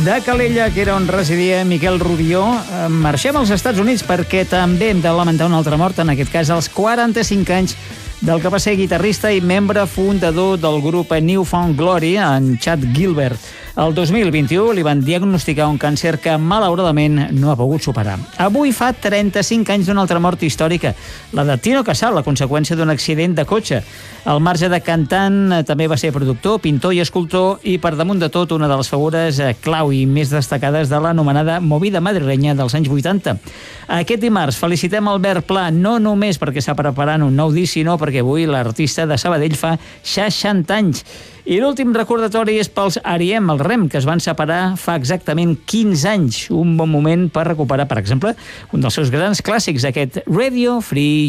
De Calella, que era on residia Miquel Rubió, marxem als Estats Units perquè també hem de lamentar una altra mort, en aquest cas als 45 anys del que va ser guitarrista i membre fundador del grup New Found Glory, en Chad Gilbert. El 2021 li van diagnosticar un càncer que, malauradament, no ha pogut superar. Avui fa 35 anys d'una altra mort històrica, la de Tino Casal, a conseqüència d'un accident de cotxe. Al marge de cantant, també va ser productor, pintor i escultor i, per damunt de tot, una de les figures clau i més destacades de l'anomenada movida madrilenya dels anys 80. Aquest dimarts felicitem Albert Pla, no només perquè està preparant un nou disc, sinó perquè avui l'artista de Sabadell fa 60 anys. I l'últim recordatori és pels Ariem, el Rem, que es van separar fa exactament 15 anys. Un bon moment per recuperar, per exemple, un dels seus grans clàssics, aquest Radio Free